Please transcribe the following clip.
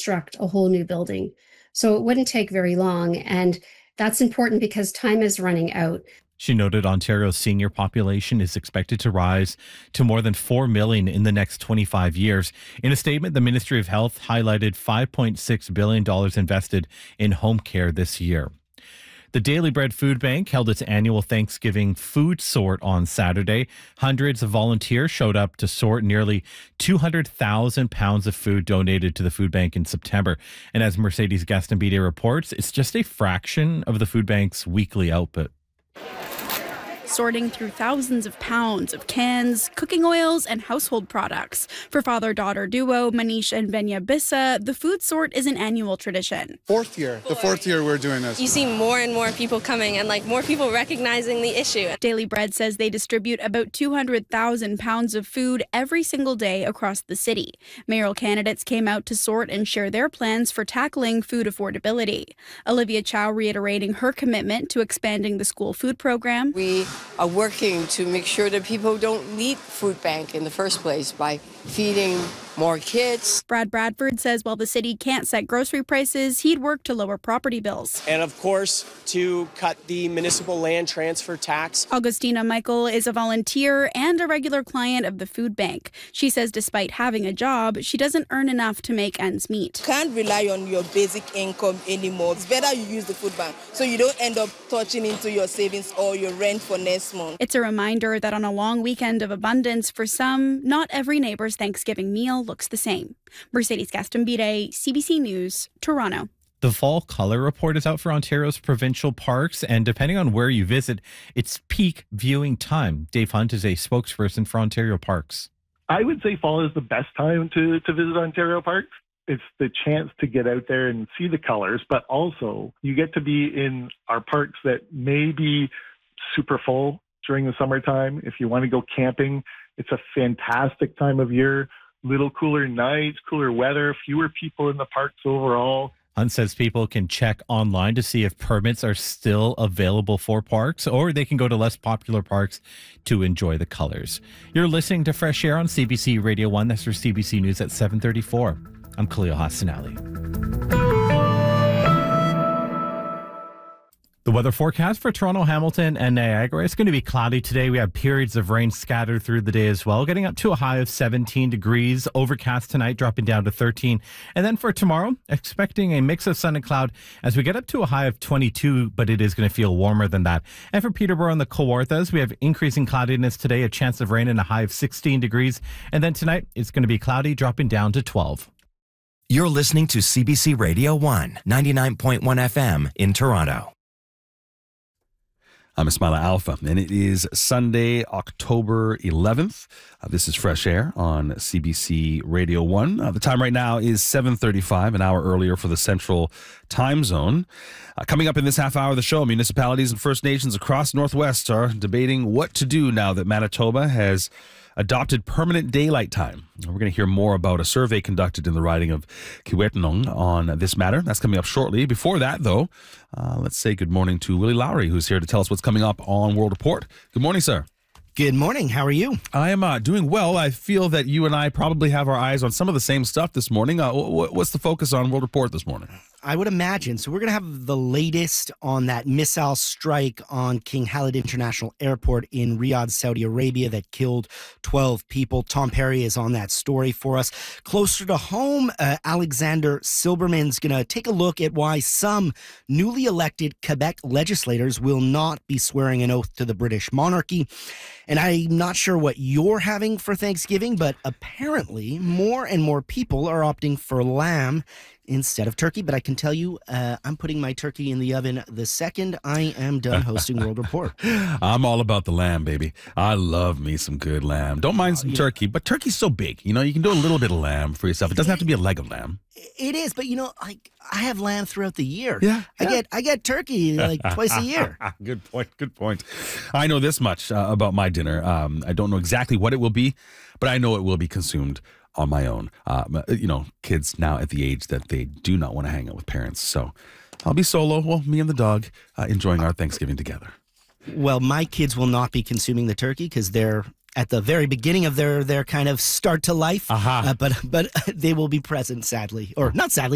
construct a whole new building. So it wouldn't take very long. And that's important because time is running out. She noted Ontario's senior population is expected to rise to more than 4 million in the next 25 years. In a statement, the Ministry of Health highlighted $5.6 billion invested in home care this year. The Daily Bread Food Bank held its annual Thanksgiving food sort on Saturday. Hundreds of volunteers showed up to sort nearly 200,000 pounds of food donated to the food bank in September. And as Mercedes Gastambide reports, it's just a fraction of the food bank's weekly output. Sorting through thousands of pounds of cans, cooking oils, and household products. For father-daughter duo Manish and Venya Bissa, the food sort is an annual tradition. The fourth year we're doing this. You see more and more people coming and more people recognizing the issue. Daily Bread says they distribute about 200,000 pounds of food every single day across the city. Mayoral candidates came out to sort and share their plans for tackling food affordability. Olivia Chow reiterating her commitment to expanding the school food program. We are working to make sure that people don't need food bank in the first place by feeding more kids. Brad Bradford says while the city can't set grocery prices, he'd work to lower property bills. And of course, to cut the municipal land transfer tax. Augustina Michael is a volunteer and a regular client of the food bank. She says despite having a job, she doesn't earn enough to make ends meet. Can't rely on your basic income anymore. It's better you use the food bank so you don't end up touching into your savings or your rent for next month. It's a reminder that on a long weekend of abundance for some, not every neighbor's Thanksgiving meal looks the same. Mercedes Gastambide, CBC News, Toronto. The fall color report is out for Ontario's provincial parks, and depending on where you visit, it's peak viewing time. Dave Hunt is a spokesperson for Ontario Parks. I would say fall is the best time to visit Ontario Parks. It's the chance to get out there and see the colors, but also you get to be in our parks that may be super full during the summertime. If you want to go camping, it's a fantastic time of year. Little cooler nights, cooler weather, fewer people in the parks overall. Hunt says people can check online to see if permits are still available for parks, or they can go to less popular parks to enjoy the colors. You're listening to Fresh Air on CBC Radio 1. That's for CBC News at 7:34. I'm Khalil Hassanali. The weather forecast for Toronto, Hamilton, and Niagara. It's going to be cloudy today. We have periods of rain scattered through the day as well, getting up to a high of 17 degrees. Overcast tonight, dropping down to 13. And then for tomorrow, expecting a mix of sun and cloud as we get up to a high of 22, but it is going to feel warmer than that. And for Peterborough and the Kawarthas, we have increasing cloudiness today, a chance of rain and a high of 16 degrees. And then tonight, it's going to be cloudy, dropping down to 12. You're listening to CBC Radio 1, 99.1 FM in Toronto. I'm Ismaila Alfa, and it is Sunday, October 11th. This is Fresh Air on CBC Radio 1. The time right now is 7:35, an hour earlier for the Central Time Zone. Coming up in this half hour of the show, municipalities and First Nations across Northwest are debating what to do now that Manitoba has adopted permanent daylight time. We're going to hear more about a survey conducted in the riding of Kiiwetinoong on this matter. That's coming up shortly. Before that, though, let's say good morning to Willie Lowry, who's here to tell us what's coming up on World Report. Good morning, sir. Good morning. How are you? I am doing well. I feel that you and I probably have our eyes on some of the same stuff this morning. What's the focus on World Report this morning? I would imagine. So we're going to have the latest on that missile strike on King Khalid International Airport in Riyadh, Saudi Arabia, that killed 12 people. Tom Perry is on that story for us. Closer to home, Alexander Silberman's going to take a look at why some newly elected Quebec legislators will not be swearing an oath to the British monarchy. And I'm not sure what you're having for Thanksgiving, but apparently more and more people are opting for lamb instead of turkey. But I can tell you, I'm putting my turkey in the oven the second I am done hosting World Report. I'm all about the lamb, baby. I love me some good lamb. Don't mind some turkey, but turkey's so big. You know, you can do a little bit of lamb for yourself. It doesn't have to be a leg of lamb. It is, but I have lamb throughout the year. Yeah. I get turkey twice a year. Good point. I know this much about my dinner. I don't know exactly what it will be, but I know it will be consumed on my own. Kids now at the age that they do not want to hang out with parents. So I'll be solo, me and the dog, enjoying our Thanksgiving together. Well, my kids will not be consuming the turkey because they're at the very beginning of their kind of start to life. But they will be present, sadly. Or not sadly.